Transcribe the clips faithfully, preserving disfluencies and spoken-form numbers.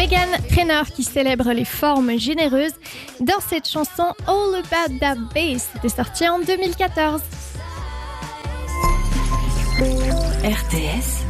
Meghan Trainor qui célèbre les formes généreuses dans cette chanson All About That Bass. C'était sorti en deux mille quatorze. R T S.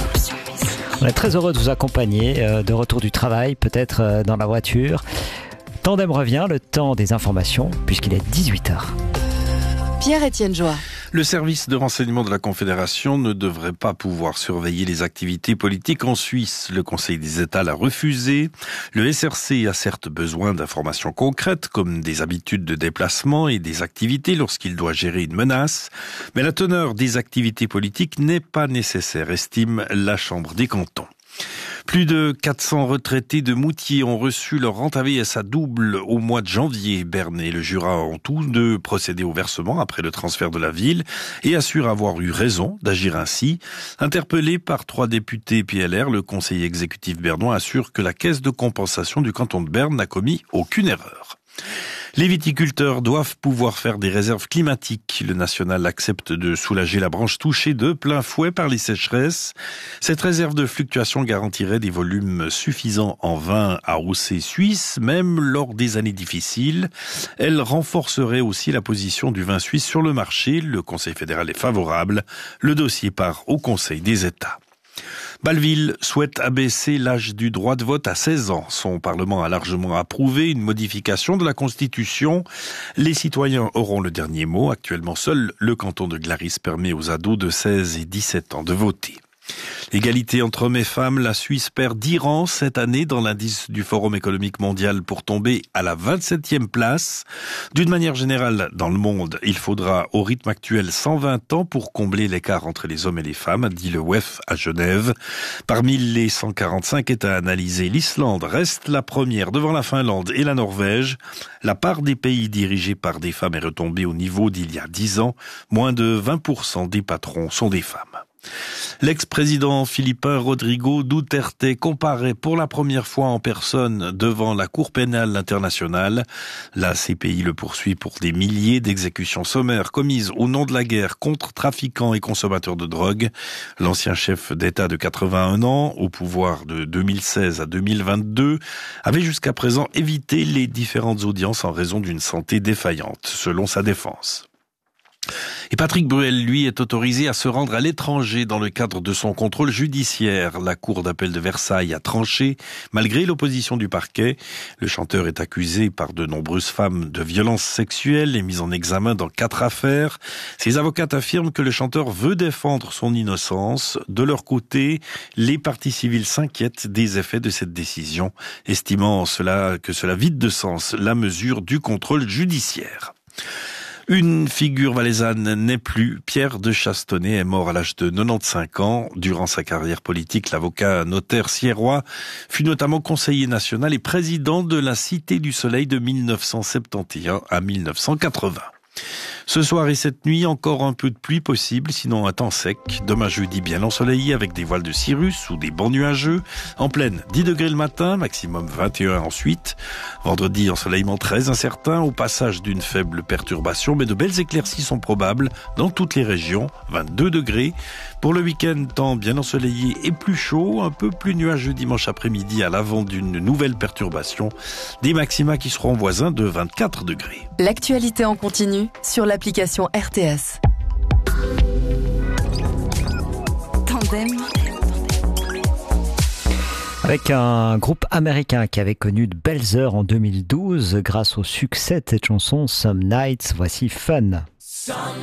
On est très heureux de vous accompagner, euh, de retour du travail, peut-être euh, dans la voiture. Tandem revient, le temps des informations, puisqu'il est dix-huit heures. Pierre-Étienne Joie. Le service de renseignement de la Confédération ne devrait pas pouvoir surveiller les activités politiques en Suisse. Le Conseil des États l'a refusé. Le S R C a certes besoin d'informations concrètes, comme des habitudes de déplacement et des activités lorsqu'il doit gérer une menace. Mais la teneur des activités politiques n'est pas nécessaire, estime la Chambre des cantons. Plus de quatre cents retraités de Moutier ont reçu leur rente A V S à double au mois de janvier. Berne et le Jura ont tous deux procédé au versement après le transfert de la ville et assurent avoir eu raison d'agir ainsi. Interpellé par trois députés P L R, le conseiller exécutif bernois assure que la caisse de compensation du canton de Berne n'a commis aucune erreur. Les viticulteurs doivent pouvoir faire des réserves climatiques. Le national accepte de soulager la branche touchée de plein fouet par les sécheresses. Cette réserve de fluctuation garantirait des volumes suffisants en vin à Auxey suisse, même lors des années difficiles. Elle renforcerait aussi la position du vin suisse sur le marché. Le Conseil fédéral est favorable. Le dossier part au Conseil des États. Bâle-Ville souhaite abaisser l'âge du droit de vote à seize ans. Son Parlement a largement approuvé une modification de la Constitution. Les citoyens auront le dernier mot. Actuellement, seul le canton de Glaris permet aux ados de seize et dix-sept ans de voter. Égalité entre hommes et femmes, la Suisse perd dix rangs cette année dans l'indice du Forum économique mondial pour tomber à la vingt-septième place. D'une manière générale, dans le monde, il faudra au rythme actuel cent vingt ans pour combler l'écart entre les hommes et les femmes, dit le W E F à Genève. Parmi les cent quarante-cinq États analysés, l'Islande reste la première devant la Finlande et la Norvège. La part des pays dirigés par des femmes est retombée au niveau d'il y a dix ans. Moins de vingt pour cent des patrons sont des femmes. L'ex-président philippin Rodrigo Duterte comparaît pour la première fois en personne devant la Cour pénale internationale. La C P I le poursuit pour des milliers d'exécutions sommaires commises au nom de la guerre contre trafiquants et consommateurs de drogue. L'ancien chef d'État de quatre-vingt-un ans, au pouvoir de deux mille seize à deux mille vingt-deux, avait jusqu'à présent évité les différentes audiences en raison d'une santé défaillante, selon sa défense. Et Patrick Bruel, lui, est autorisé à se rendre à l'étranger dans le cadre de son contrôle judiciaire. La cour d'appel de Versailles a tranché, malgré l'opposition du parquet. Le chanteur est accusé par de nombreuses femmes de violences sexuelles et mis en examen dans quatre affaires. Ses avocates affirment que le chanteur veut défendre son innocence. De leur côté, les parties civiles s'inquiètent des effets de cette décision, estimant cela, que cela vide de sens la mesure du contrôle judiciaire. Une figure valaisanne n'est plus. Pierre de Chastonnet est mort à l'âge de quatre-vingt-quinze ans. Durant sa carrière politique, l'avocat notaire sierrois fut notamment conseiller national et président de la Cité du Soleil de mille neuf cent soixante et onze à mille neuf cent quatre-vingts. Ce soir et cette nuit, encore un peu de pluie possible, sinon un temps sec. Demain jeudi bien ensoleillé avec des voiles de cirrus ou des bancs nuageux. En pleine, dix degrés le matin, maximum vingt et un ensuite. Vendredi, ensoleillement très incertain, au passage d'une faible perturbation, mais de belles éclaircies sont probables dans toutes les régions, vingt-deux degrés. Pour le week-end, temps bien ensoleillé et plus chaud, un peu plus nuageux dimanche après-midi à l'avant d'une nouvelle perturbation. Des maxima qui seront voisins de vingt-quatre degrés. L'actualité en continu sur l'application R T S. Tandem. Avec un groupe américain qui avait connu de belles heures en deux mille douze grâce au succès de cette chanson Some Nights, voici Fun.